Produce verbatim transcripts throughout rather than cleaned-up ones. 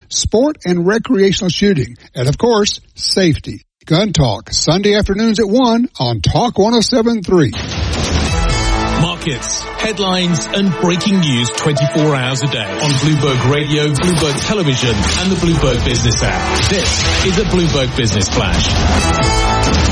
sport and recreational shooting, and of course, safety. Gun Talk, Sunday afternoons at one on Talk one oh seven point three. Markets, headlines, and breaking news twenty-four hours a day on Bloomberg Radio, Bloomberg Television, and the Bloomberg Business app. This is a Bloomberg Business Flash.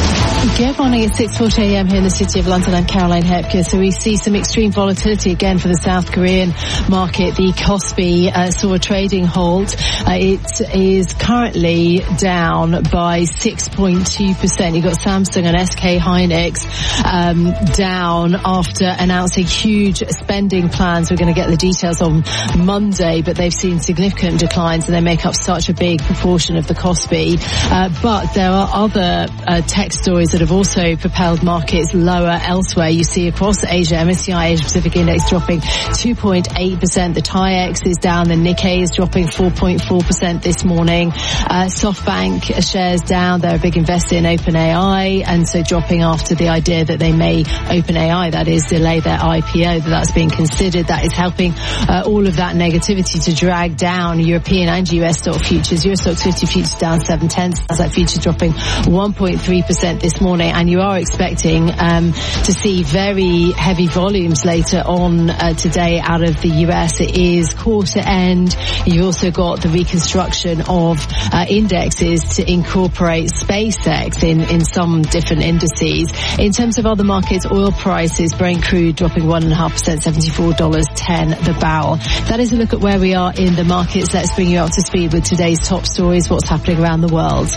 Good morning. It's six forty a.m. here in the City of London. I'm Caroline Hepker. So we see some extreme volatility again for the South Korean market. The Kospi uh, saw a trading halt. Uh, it is currently down by six point two percent. You've got Samsung and S K Hynix um, down after announcing huge spending plans. We're going to get the details on Monday, but they've seen significant declines and they make up such a big proportion of the Kospi. Uh, but there are other uh, tech stories that have also propelled markets lower elsewhere. You see across Asia, M S C I Asia Pacific Index dropping two point eight percent. The TAIEX is down. The Nikkei is dropping four point four percent this morning. Uh, SoftBank shares down. They're a big investor in OpenAI, and so dropping after the idea that they may, OpenAI, that is, delay their I P O, that that's being considered. That is helping uh, all of that negativity to drag down European and U S stock futures. Euro Stoxx fifty futures down seven tenths. Nasdaq futures dropping one point three percent this morning, and you are expecting um, to see very heavy volumes later on uh, today out of the U S. It is quarter end. You've also got the reconstruction of uh, indexes to incorporate SpaceX in, in some different indices. In terms of other markets, oil prices, Brent crude dropping one point five percent, seventy-four dollars and ten cents the barrel. That is a look at where we are in the markets. Let's bring you up to speed with today's top stories, what's happening around the world.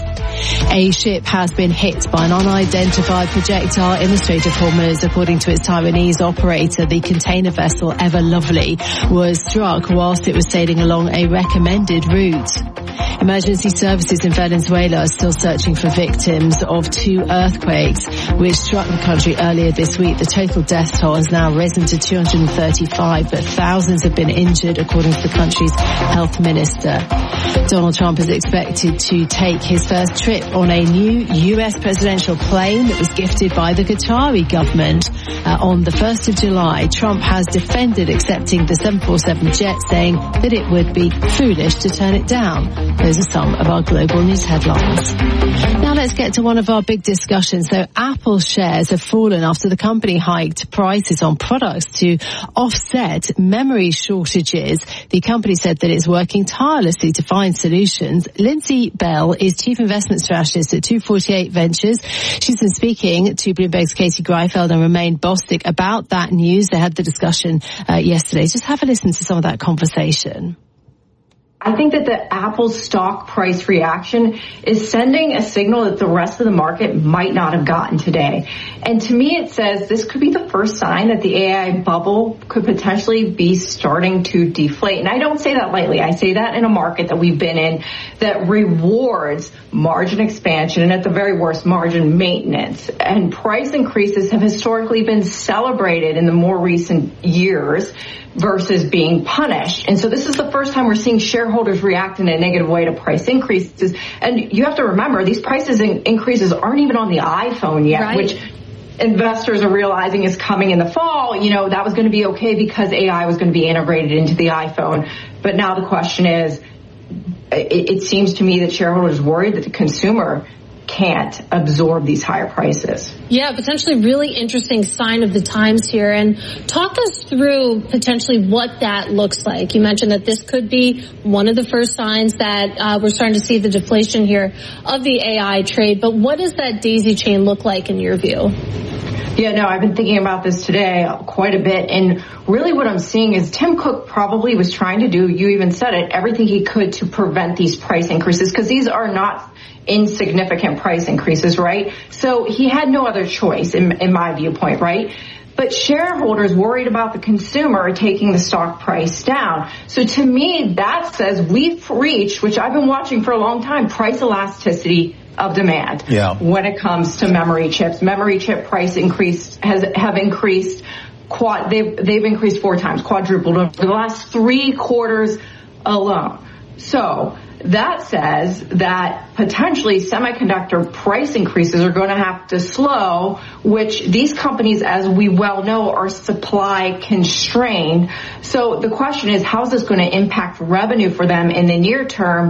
A ship has been hit by an unidentified projectile in the Strait of Hormuz. According to its Taiwanese operator, the container vessel Ever Lovely was struck whilst it was sailing along a recommended route. Emergency services in Venezuela are still searching for victims of two earthquakes which struck the country earlier this week. The total death toll has now risen to two hundred thirty-five, but thousands have been injured, according to the country's health minister. Donald Trump is expected to take his first trip on a new U S presidential plane that was gifted by the Qatari government uh, on the first of July. Trump has defended accepting the seven forty-seven jet, saying that it would be foolish to turn it down. Those are some of our global news headlines. Now let's get to one of our big discussions. So Apple shares have fallen after the company hiked prices on products to offset memory shortages. The company said that it's working tirelessly to find solutions. Lindsay Bell is Chief Investment Strategist at two forty-eight Ventures. She's been speaking to Bloomberg's Katie Greifeld and Romain Bostic about that news. They had the discussion uh, yesterday. Just have a listen to some of that conversation. I think that the Apple stock price reaction is sending a signal that the rest of the market might not have gotten today. And to me, it says this could be the first sign that the A I bubble could potentially be starting to deflate. And I don't say that lightly. I say that in a market that we've been in that rewards margin expansion and at the very worst, margin maintenance. And price increases have historically been celebrated in the more recent years versus being punished. And so this is the first time we're seeing shareholders react in a negative way to price increases. And you have to remember, these prices in- increases aren't even on the iPhone yet, right, which investors are realizing is coming in the fall. You know, that was going to be okay because A I was going to be integrated into the iPhone. But now the question is, it, it seems to me that shareholders are worried that the consumer can't absorb these higher prices. Yeah, potentially really interesting sign of the times here. And talk us through potentially what that looks like. You mentioned that this could be one of the first signs that uh, we're starting to see the deflation here of the A I trade. But what does that daisy chain look like in your view? Yeah, no, I've been thinking about this today quite a bit. And really what I'm seeing is Tim Cook probably was trying to do, you even said it, everything he could to prevent these price increases, because these are not insignificant price increases, right? So he had no other choice in, in my viewpoint, right? But shareholders worried about the consumer taking the stock price down. So to me, that says we've reached, which I've been watching for a long time, price elasticity of demand. Yeah. When it comes to memory chips. Memory chip price increase has have increased quad they've they've increased four times, quadrupled over the last three quarters alone. So that says that potentially semiconductor price increases are going to have to slow, which these companies, as we well know, are supply constrained. So the question is, how is this going to impact revenue for them in the near term?